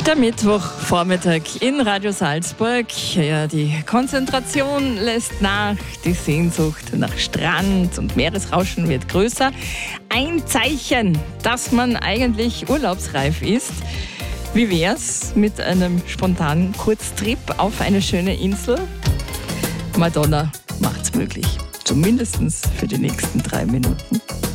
Der Mittwochvormittag in Radio Salzburg. Ja, die Konzentration lässt nach, die Sehnsucht nach Strand und Meeresrauschen wird größer. Ein Zeichen, dass man eigentlich urlaubsreif ist. Wie wär's mit einem spontanen Kurztrip auf eine schöne Insel? Madonna macht's möglich. Zumindest für die nächsten 3 Minuten.